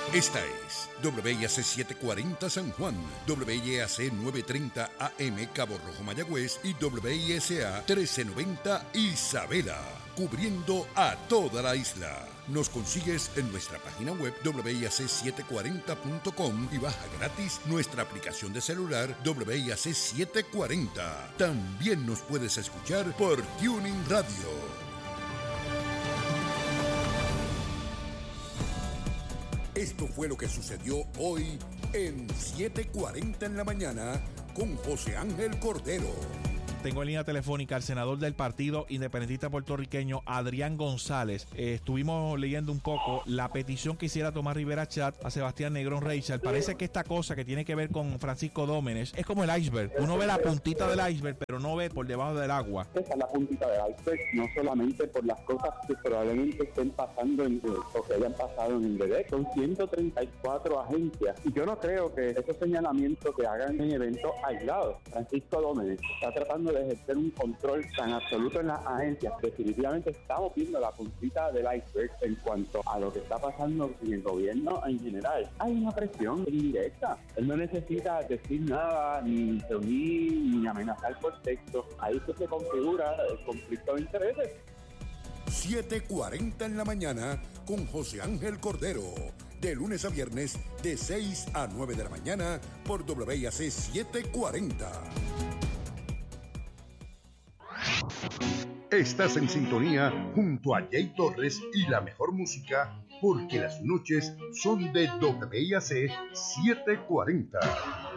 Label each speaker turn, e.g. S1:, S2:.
S1: Esta es WIAC 740 San Juan, WIAC 930 AM Cabo Rojo Mayagüez y WISA 1390 Isabela, cubriendo a toda la isla. Nos consigues en nuestra página web WIAC740.com y baja gratis nuestra aplicación de celular WIAC 740. También nos puedes escuchar por Tuning Radio. Esto fue lo que sucedió hoy en 7:40 en la mañana con José Ángel Cordero.
S2: Tengo en línea telefónica al senador del Partido Independentista Puertorriqueño, Adrián González. Estuvimos leyendo un poco la petición que hiciera Tomás Rivera Chatz a Sebastián Negrón Reichard. Parece que esta cosa que tiene que ver con Francisco Dómenes es como el iceberg. Uno ve la puntita del iceberg, pero no ve por debajo del agua.
S3: Esa es la puntita del iceberg, no solamente por las cosas que probablemente estén pasando o que hayan pasado en el bebé. Son 134 agencias y yo no creo que esos señalamientos que hagan en eventos aislados. Francisco Dómenes está tratando de ejercer un control tan absoluto en las agencias. Definitivamente estamos viendo la puntita del iceberg en cuanto a lo que está pasando en el gobierno en general. Hay una presión indirecta. Él no necesita decir nada, ni reunir, ni amenazar por texto. Ahí se configura el conflicto de intereses.
S1: 7:40 en la mañana con José Ángel Cordero. De lunes a viernes, de 6 a 9 de la mañana por WIAC 740. Estás en sintonía junto a Jay Torres y la mejor música, porque las noches son de WIAC 740.